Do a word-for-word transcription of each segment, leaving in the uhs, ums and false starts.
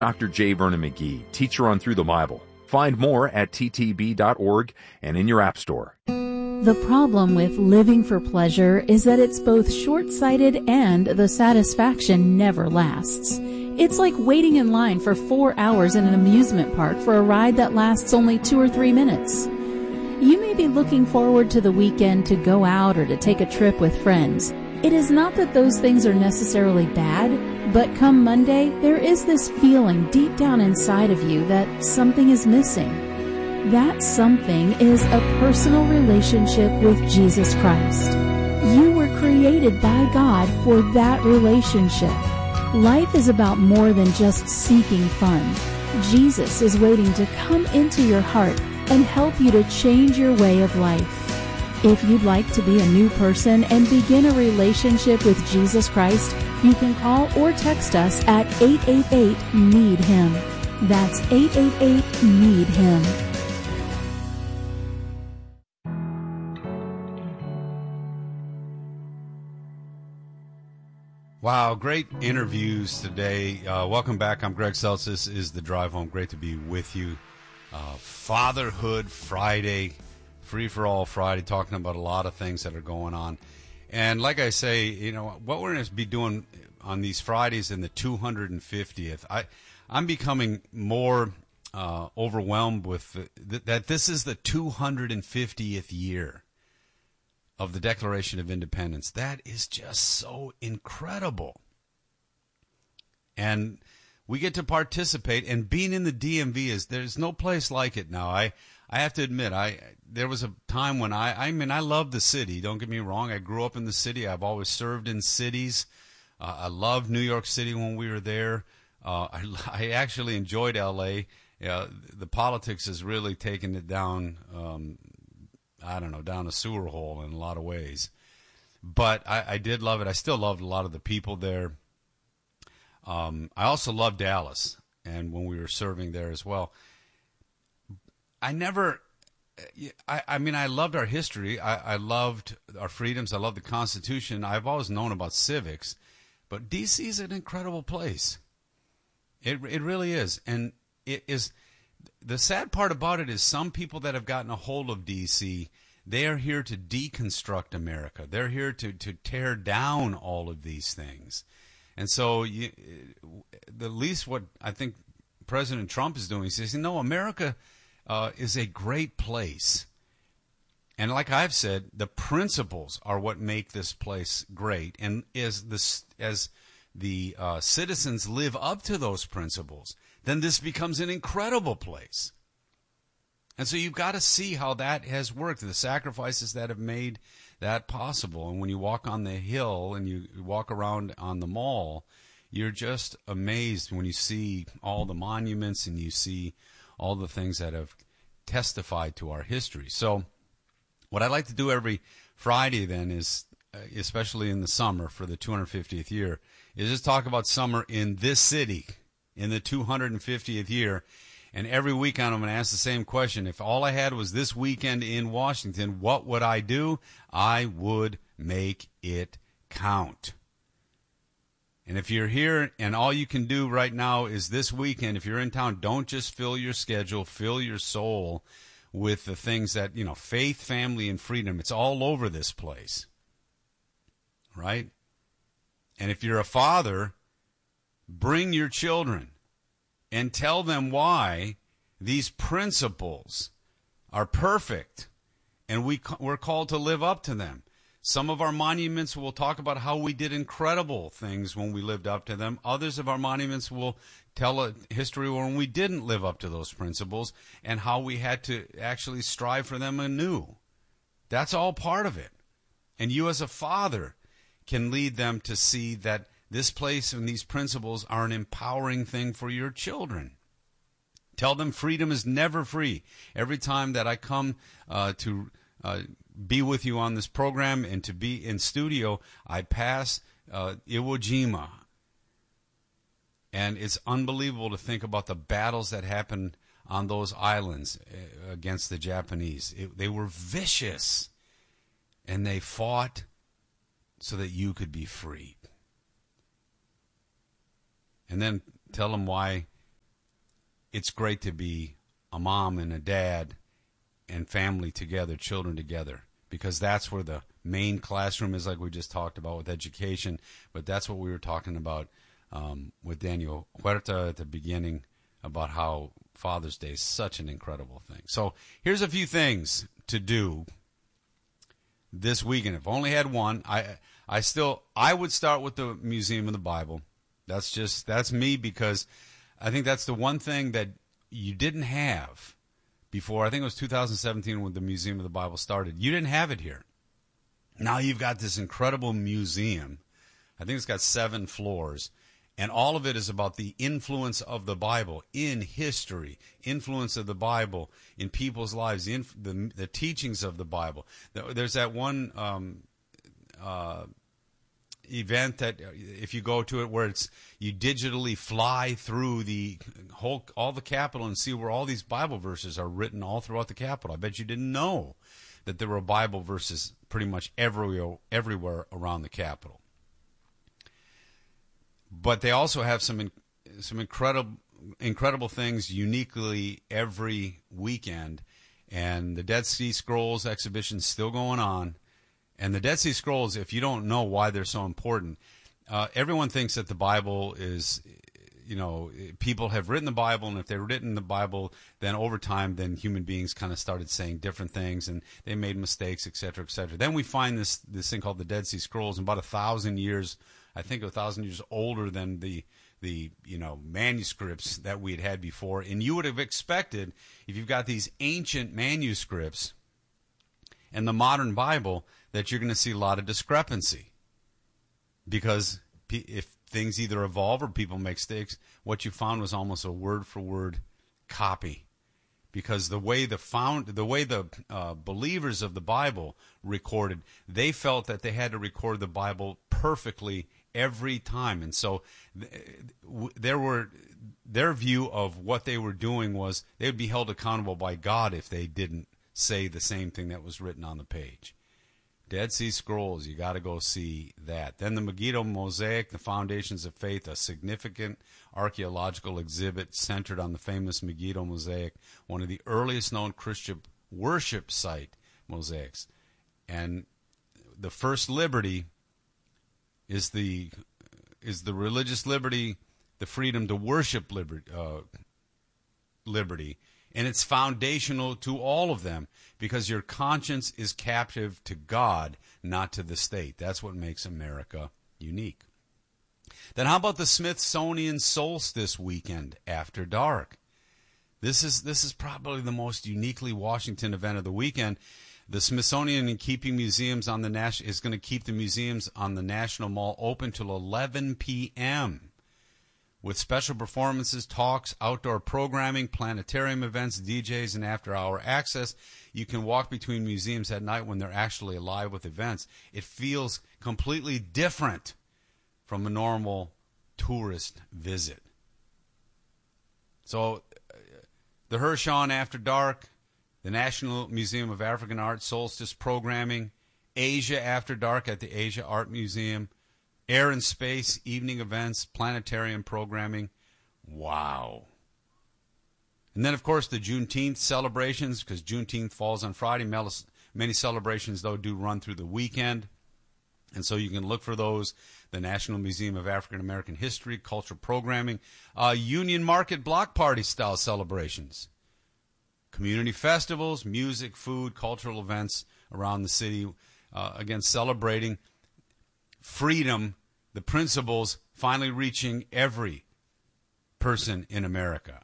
Doctor J. Vernon McGee, teacher on Through the Bible. Find more at t t b dot org and in your app store. The problem with living for pleasure is that it's both short-sighted and the satisfaction never lasts. It's like waiting in line for four hours in an amusement park for a ride that lasts only two or three minutes. You may be looking forward to the weekend to go out or to take a trip with friends. It is not that those things are necessarily bad, but come Monday, there is this feeling deep down inside of you that something is missing. That something is a personal relationship with Jesus Christ. You were created by God for that relationship. Life is about more than just seeking fun. Jesus is waiting to come into your heart and help you to change your way of life. If you'd like to be a new person and begin a relationship with Jesus Christ, you can call or text us at eight eight eight, need him. That's eight eight eight, need him. Wow, great interviews today. Uh, welcome back. I'm Greg Seltz. This is The Drive Home. Great to be with you. Uh, Fatherhood Friday, Free for All Friday, talking about a lot of things that are going on. And like I say, you know, what we're going to be doing on these Fridays in the two hundred fiftieth, I, I'm becoming more uh, overwhelmed with the, th- that this is the two hundred fiftieth year of the Declaration of Independence. That is just so incredible. And we get to participate, and being in the D M V is, there's no place like it now. I, I have to admit, I there was a time when I, I mean, I love the city. Don't get me wrong. I grew up in the city. I've always served in cities. Uh, I loved New York City when we were there. Uh, I, I actually enjoyed L A. Uh, the politics has really taken it down, um, I don't know, down a sewer hole in a lot of ways. But I, I did love it. I still loved a lot of the people there. Um, I also loved Dallas, and when we were serving there as well. I never, I, I mean, I loved our history. I, I loved our freedoms. I loved the Constitution. I've always known about civics. But D C is an incredible place. It it really is. And it is, the sad part about it is some people that have gotten a hold of D C, they are here to deconstruct America. They're here to, to tear down all of these things. And so you, the least what I think President Trump is doing is saying, no, America uh, is a great place. And like I've said, the principles are what make this place great. And as the, as the uh, citizens live up to those principles, then this becomes an incredible place. And so you've got to see how that has worked, the sacrifices that have made that possible. And when you walk on the Hill and you walk around on the Mall, you're just amazed when you see all the monuments and you see all the things that have testified to our history. So what I like to do every Friday then is, uh, especially in the summer for the two hundred fiftieth year, is just talk about summer in this city in the two hundred fiftieth year. And every weekend I'm going to ask the same question. If all I had was this weekend in Washington, what would I do? I would make it count. And if you're here and all you can do right now is this weekend, if you're in town, don't just fill your schedule, fill your soul with the things that, you know, faith, family, and freedom. It's all over this place. Right? And if you're a father, bring your children and tell them why these principles are perfect, and we, we're called to live up to them. Some of our monuments will talk about how we did incredible things when we lived up to them. Others of our monuments will tell a history when we didn't live up to those principles and how we had to actually strive for them anew. That's all part of it. And you as a father can lead them to see that this place and these principles are an empowering thing for your children. Tell them freedom is never free. Every time that I come uh, to uh, be with you on this program and to be in studio, I pass uh, Iwo Jima. And it's unbelievable to think about the battles that happened on those islands uh, against the Japanese. It, they were vicious, and they fought so that you could be free. And then tell them why it's great to be a mom and a dad and family together, children together, because that's where the main classroom is, like we just talked about with education. But that's what we were talking about um, with Daniel Huerta at the beginning, about how Father's Day is such an incredible thing. So here's a few things to do this weekend. If I only had one, I I still I would start with the Museum of the Bible. That's just that's me, because I think that's the one thing that you didn't have before. I think it was two thousand seventeen when the Museum of the Bible started. You didn't have it here. Now you've got this incredible museum. I think it's got seven floors. And all of it is about the influence of the Bible in history, influence of the Bible in people's lives, the, inf- the, the teachings of the Bible. There's that one um, uh, event that if you go to it where it's you digitally fly through the whole all the Capitol and see where all these Bible verses are written all throughout the Capitol. I bet you didn't know that there were Bible verses pretty much everywhere, everywhere around the Capitol. But they also have some in, some incredible incredible things uniquely every weekend. And the Dead Sea Scrolls exhibition is still going on. And the Dead Sea Scrolls, if you don't know why they're so important, uh, everyone thinks that the Bible is, you know, people have written the Bible, and if they've written the Bible, then over time, then human beings kind of started saying different things, and they made mistakes, et cetera, et cetera. Then we find this this thing called the Dead Sea Scrolls, and about a thousand years, I think a thousand years older than the the you know manuscripts that we had had before. And you would have expected, if you've got these ancient manuscripts and the modern Bible, that you're going to see a lot of discrepancy, because if things either evolve or people make mistakes, what you found was almost a word for word copy. Because the way the found the way the uh, believers of the Bible recorded, they felt that they had to record the Bible perfectly every time, and so th- there were their view of what they were doing was they would be held accountable by God if they didn't say the same thing that was written on the page. Dead Sea Scrolls, you got to go see that. Then the Megiddo Mosaic, the Foundations of Faith, a significant archaeological exhibit centered on the famous Megiddo Mosaic, one of the earliest known Christian worship site mosaics. And the first liberty is the is the religious liberty, the freedom to worship liberty, uh, liberty. And it's foundational to all of them, because your conscience is captive to God, not to the state. That's what makes America unique. Then how about the Smithsonian Solstice Weekend After Dark? This is this is probably the most uniquely Washington event of the weekend. The Smithsonian and keeping museums on the national is going to keep the museums on the National Mall open till eleven p.m. with special performances, talks, outdoor programming, planetarium events, D Js, and after-hour access. You can walk between museums at night when they're actually alive with events. It feels completely different from a normal tourist visit. So the Hirshon After Dark, the National Museum of African Art Solstice Programming, Asia After Dark at the Asia Art Museum, Air and Space, evening events, planetarium programming. Wow. And then, of course, the Juneteenth celebrations, because Juneteenth falls on Friday. Many celebrations, though, do run through the weekend. And so you can look for those. The National Museum of African American History, cultural programming, uh, Union Market block party style celebrations, community festivals, music, food, cultural events around the city. Uh, again, celebrating freedom, the principles finally reaching every person in America.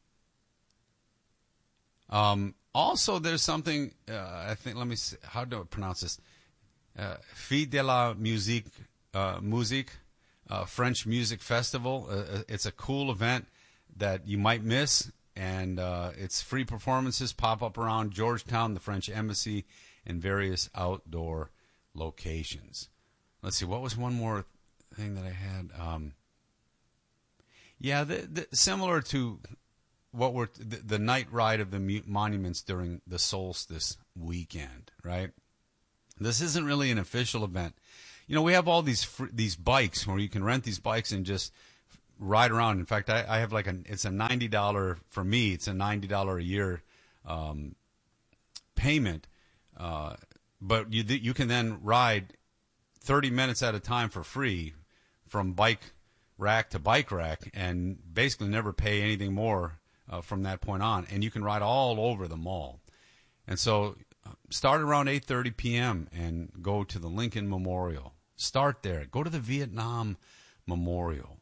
Um, also, there's something, uh, I think, let me see, how do I pronounce this? Uh, Fête de la Musique, uh, Musique, uh, French Music Festival. Uh, it's a cool event that you might miss, and uh, it's free performances pop up around Georgetown, the French Embassy, and various outdoor locations. Let's see, what was one more thing that I had? Um, yeah, the, the, similar to what were the, the night ride of the mu- monuments during the solstice weekend, right? This isn't really an official event. You know, we have all these fr- these bikes where you can rent these bikes and just ride around. In fact, I, I have like a, it's a ninety dollars, for me, it's a ninety dollars a year um, payment. Uh, but you you can then ride thirty minutes at a time for free from bike rack to bike rack and basically never pay anything more uh, from that point on. And you can ride all over the mall. And so start around eight thirty p.m. and go to the Lincoln Memorial. Start there. Go to the Vietnam Memorial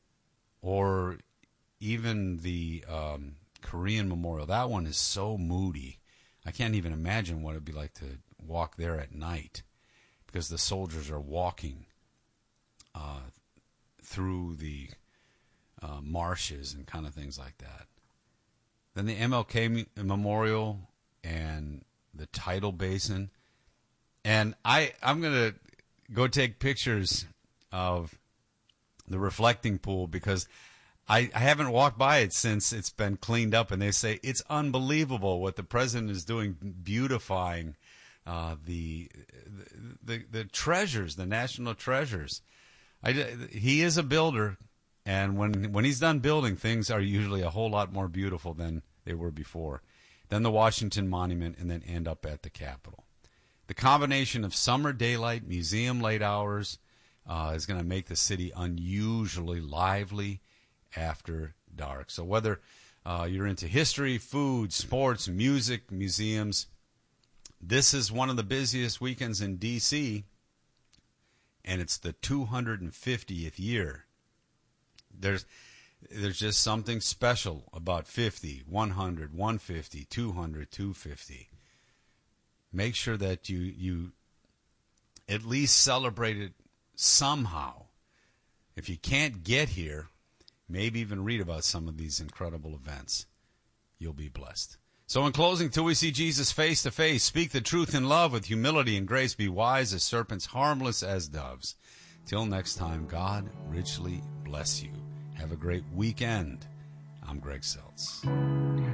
or even the um, Korean Memorial. That one is so moody. I can't even imagine what it would be like to walk there at night because the soldiers are walking uh, through the uh, marshes and kind of things like that. Then the M L K Memorial and the Tidal Basin. And I, I'm going to go take pictures of the reflecting pool because I, I haven't walked by it since it's been cleaned up. And they say it's unbelievable what the president is doing, beautifying uh, the, the the treasures, the national treasures. I, he is a builder, and when when he's done building, things are usually a whole lot more beautiful than they were before. Then the Washington Monument, and then end up at the Capitol. The combination of summer daylight, museum late hours, uh, is going to make the city unusually lively after dark. So whether uh, you're into history, food, sports, music, museums, this is one of the busiest weekends in D C, and it's the two hundred fiftieth year. There's there's just something special about fifty, one hundred, one fifty, two hundred, two fifty. Make sure that you you at least celebrate it somehow. If you can't get here, maybe even read about some of these incredible events. You'll be blessed. So in closing, till we see Jesus face to face, speak the truth in love with humility and grace. Be wise as serpents, harmless as doves. Till next time, God richly bless you. Have a great weekend. I'm Greg Seltz.